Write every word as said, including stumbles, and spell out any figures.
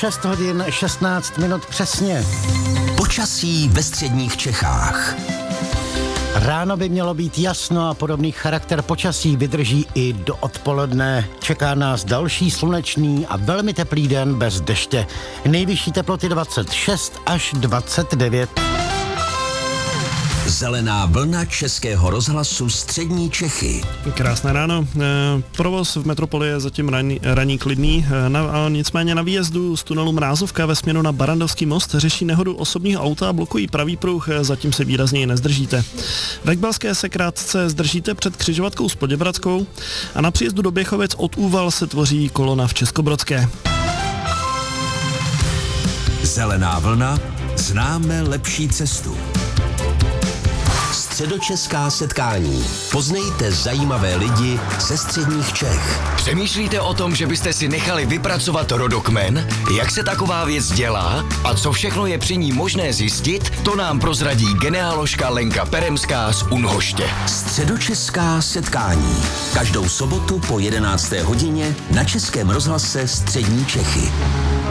šest hodin šestnáct minut přesně. Počasí ve středních Čechách. Ráno by mělo být jasno a podobný charakter počasí vydrží i do odpoledne. Čeká nás další slunečný a velmi teplý den bez deště. Nejvyšší teploty dvacet šest až dvacet devět. Zelená vlna Českého rozhlasu střední Čechy. Krásné ráno. E, provoz v metropoli je zatím raní, raní klidný, e, na, a nicméně na výjezdu z tunelu Mrázovka ve směru na Barandovský most řeší nehodu osobního auta a blokují pravý pruh, e, zatím se výrazněji nezdržíte. V Ekbalské se krátce zdržíte před křižovatkou s Poděbradskou a na příjezdu do Běchovic od Úval se tvoří kolona v Českobrodské. Zelená vlna, známe lepší cestu. Středočeská setkání. Poznejte zajímavé lidi ze středních Čech. Přemýšlíte o tom, že byste si nechali vypracovat rodokmen? Jak se taková věc dělá? A co všechno je při ní možné zjistit? To nám prozradí genealožka Lenka Peremská z Unhoště. Středočeská setkání. Každou sobotu po jedenácté hodině na Českém rozhlase střední Čechy.